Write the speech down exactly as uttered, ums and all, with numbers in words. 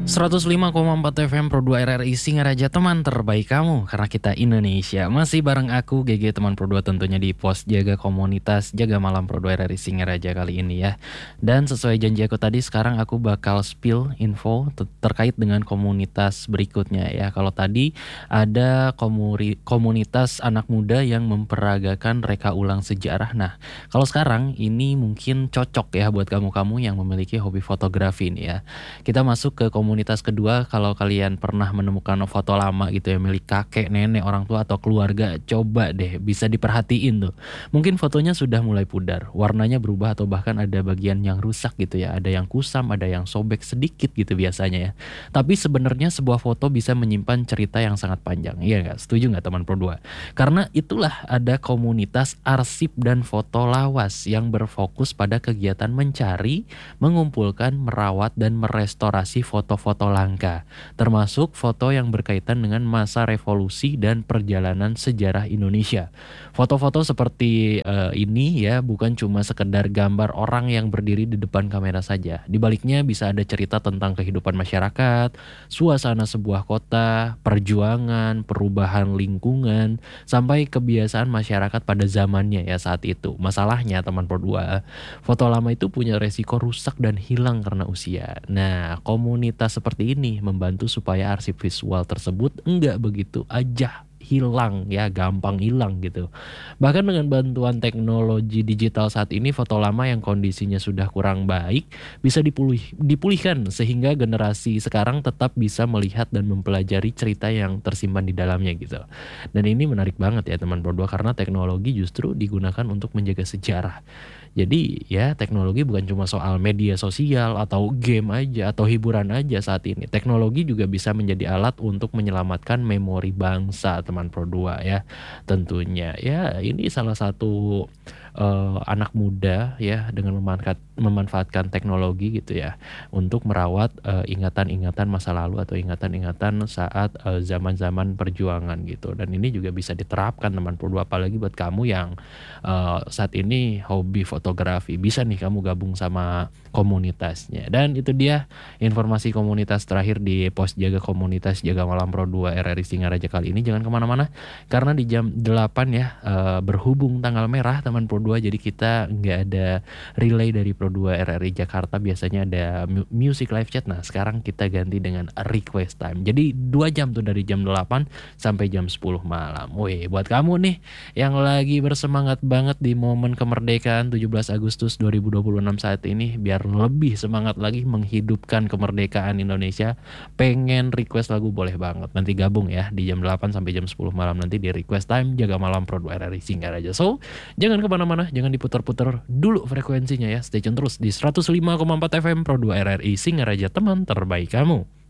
seratus lima koma empat F M Pro dua R R I Singaraja, teman terbaik kamu karena kita Indonesia. Masih bareng aku G G teman Pro dua tentunya di pos jaga komunitas jaga malam Pro dua R R I Singaraja kali ini ya. Dan sesuai janji aku tadi, sekarang aku bakal spill info ter- terkait dengan komunitas berikutnya ya. Kalau tadi ada komuri- komunitas anak muda yang memperagakan reka ulang sejarah. Nah, kalau sekarang ini mungkin cocok ya buat kamu-kamu yang memiliki hobi fotografi nih ya. Kita masuk ke komunitas kedua. Kalau kalian pernah menemukan foto lama gitu ya milik kakek, nenek, orang tua atau keluarga, coba deh bisa diperhatiin tuh. Mungkin fotonya sudah mulai pudar, warnanya berubah atau bahkan ada bagian yang rusak gitu ya. Ada yang kusam, ada yang sobek sedikit gitu biasanya ya. Tapi sebenarnya sebuah foto bisa menyimpan cerita yang sangat panjang. Iya nggak? Setuju nggak teman Pro dua? Karena itulah ada komunitas arsip dan foto lawas yang berfokus pada kegiatan mencari, mengumpulkan, merawat, dan merestorasi foto-foto langka, termasuk foto yang berkaitan dengan masa revolusi dan perjalanan sejarah Indonesia. Foto-foto seperti eh, ini ya bukan cuma sekedar gambar orang yang berdiri di depan kamera saja. Di baliknya bisa ada cerita tentang kehidupan masyarakat, suasana sebuah kota, perjuangan, perubahan lingkungan, sampai kebiasaan masyarakat pada zamannya ya saat itu. Masalahnya teman Pro dua, foto lama itu punya resiko rusak dan hilang karena usia. Nah, komunitas seperti ini membantu supaya arsip visual tersebut enggak begitu aja hilang ya, gampang hilang gitu. Bahkan dengan bantuan teknologi digital saat ini, foto lama yang kondisinya sudah kurang baik bisa dipulih, dipulihkan sehingga generasi sekarang tetap bisa melihat dan mempelajari cerita yang tersimpan di dalamnya gitu. Dan ini menarik banget ya teman Pro dua, karena teknologi justru digunakan untuk menjaga sejarah. Jadi ya teknologi bukan cuma soal media sosial atau game aja atau hiburan aja saat ini. Teknologi juga bisa menjadi alat untuk menyelamatkan memori bangsa teman Pro dua ya. Tentunya ya ini salah satu eh, anak muda ya dengan memanfaat, memanfaatkan teknologi gitu ya untuk merawat eh, ingatan-ingatan masa lalu atau ingatan-ingatan saat eh, zaman-zaman perjuangan gitu. Dan ini juga bisa diterapkan teman Pro dua, apalagi buat kamu yang eh, saat ini hobi fotografi, bisa nih kamu gabung sama komunitasnya. Dan itu dia informasi komunitas terakhir di pos jaga komunitas jaga malam Pro dua R R I Singaraja kali ini. Jangan kemana-mana karena di jam delapan ya eh, berhubung tanggal merah teman Pro dua, jadi kita nggak ada relay dari Pro dua R R I Jakarta. Biasanya ada mu- music live chat. Nah sekarang kita ganti dengan request time, jadi dua jam tuh dari jam delapan sampai jam sepuluh malam. Wih, buat kamu nih yang lagi bersemangat banget di momen kemerdekaan tujuh belas Agustus dua ribu dua puluh enam saat ini, biar lebih semangat lagi menghidupkan kemerdekaan Indonesia, pengen request lagu boleh banget. Nanti gabung ya di jam delapan sampai jam sepuluh malam nanti di request time jaga malam Pro dua R R I Singaraja. So, jangan kemana-mana, jangan diputar-putar dulu frekuensinya ya. Stay tune terus di seratus lima koma empat F M Pro dua R R I Singaraja, teman terbaik kamu.